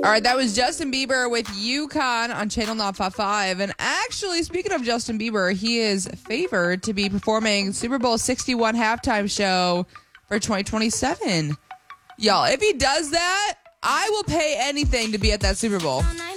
All right, that was Justin Bieber with UConn on Channel 955. And actually, speaking of Justin Bieber, he is favored to be performing Super Bowl 61 halftime show for 2027. Y'all, if he does that, I will pay anything to be at that Super Bowl.